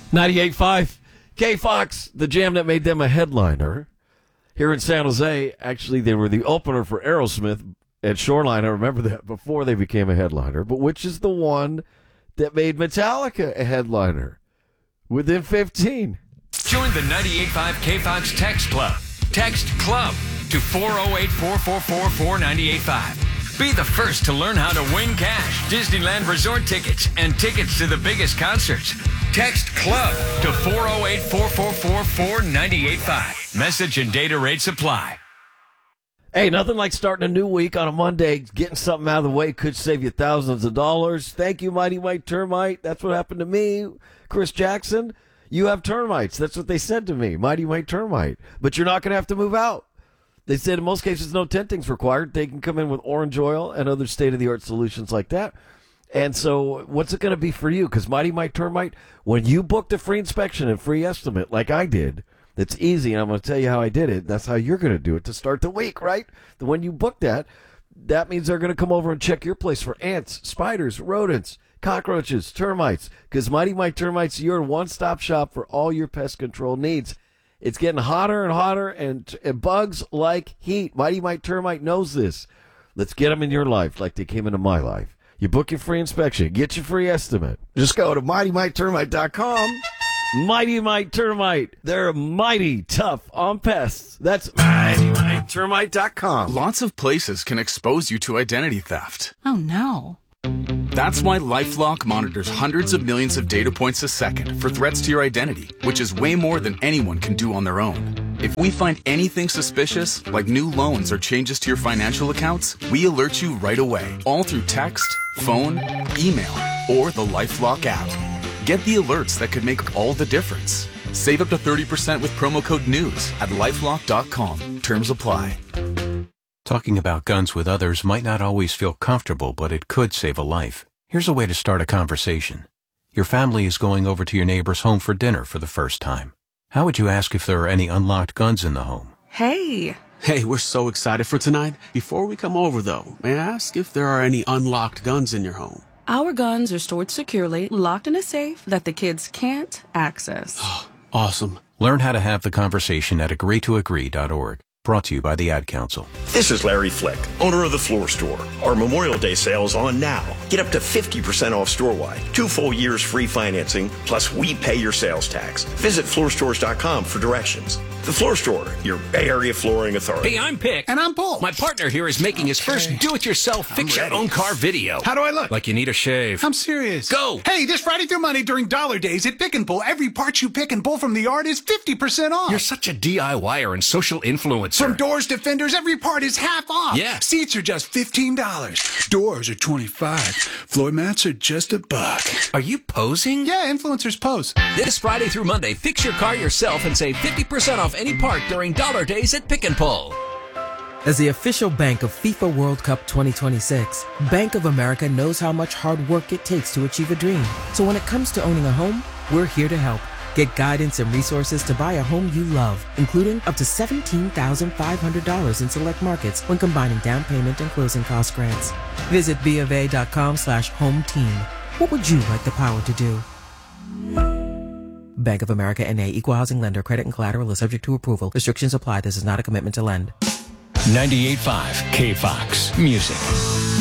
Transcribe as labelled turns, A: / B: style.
A: 98.5 K-Fox, the jam that made them a headliner. Here in San Jose, actually, they were the opener for Aerosmith at Shoreline. I remember that before they became a headliner. But which is the one that made Metallica a headliner? Within 15.
B: Join the 98.5 K-Fox Text Club. Text CLUB to 408-444-4985. Be the first to learn how to win cash, Disneyland Resort tickets, and tickets to the biggest concerts. Text CLUB to 408-444-4985. Message and data rates apply.
A: Hey, nothing like starting a new week on a Monday. Getting something out of the way could save you thousands of dollars. Thank you, Mighty Mike Termite. That's what happened to me. Chris Jackson, you have termites. That's what they said to me, Mighty Mike Termite. But you're not going to have to move out. They said in most cases no tenting's required. They can come in with orange oil and other state-of-the-art solutions like that. And so what's it going to be for you? Because Mighty Mike Termite, when you booked a free inspection and free estimate like I did, it's easy, and I'm going to tell you how I did it. That's how you're going to do it to start the week, right? When you book that, that means they're going to come over and check your place for ants, spiders, rodents, cockroaches, termites. Because Mighty Mike Termite's your one-stop shop for all your pest control needs. It's getting hotter and hotter, and bugs like heat. Mighty Mike Termite knows this. Let's get them in your life like they came into my life. You book your free inspection. Get your free estimate. Just go to MightyMikeTermite.com. Mighty Mike Termite. They're mighty tough on pests. That's MightyMikeTermite.com.
C: Lots of places can expose you to identity theft.
D: Oh, no.
C: That's why LifeLock monitors hundreds of millions of data points a second for threats to your identity, which is way more than anyone can do on their own. If we find anything suspicious, like new loans or changes to your financial accounts, we alert you right away, all through text, phone, email, or the LifeLock app. Get the alerts that could make all the difference. Save up to 30% with promo code NEWS at LifeLock.com. Terms apply.
E: Talking about guns with others might not always feel comfortable, but it could save a life. Here's a way to start a conversation. Your family is going over to your neighbor's home for dinner for the first time. How would you ask if there are any unlocked guns in the home?
D: Hey,
F: we're so excited for tonight. Before we come over, though, may I ask if there are any unlocked guns in your home?
D: our guns are stored securely, locked in a safe that the kids can't access.
F: Awesome.
E: Learn how to have the conversation at agreetoagree.org. Brought to you by the Ad Council.
G: This is Larry Flick, owner of The Floor Store. Our Memorial Day sale is on now. Get up to 50% off store-wide, 2 full years free financing, plus we pay your sales tax. Visit floorstores.com for directions. The Floor Store, your Bay Area flooring authority.
H: Hey, I'm Pick.
F: And I'm Paul.
H: My partner here is making his first do-it-yourself fix-your-own-car video.
F: How do I look?
H: Like you need a shave.
F: I'm serious.
H: Go!
F: Hey, this Friday through Monday during Dollar Days at Pick and Pull, every part you pick and pull from the yard is 50% off.
H: You're such a DIYer and social influencer.
F: From doors to fenders, every part is half off.
H: Yeah.
F: Seats are just $15. Doors are $25. Floor mats are just $1.
H: Are you posing?
F: Yeah, influencers pose.
H: This Friday through Monday, fix your car yourself and save 50% off any part during Dollar Days at Pick and Pull.
I: As the official bank of FIFA World Cup 2026, Bank of America knows how much hard work it takes to achieve a dream. So when it comes to owning a home, we're here to help. Get guidance and resources to buy a home you love, including up to $17,500 in select markets when combining down payment and closing cost grants. Visit BofA.com/home team. What would you like the power to do? Bank of America N.A. Equal Housing Lender. Credit and collateral is subject to approval. Restrictions apply. This is not a commitment to lend.
H: 98.5 K-Fox Music.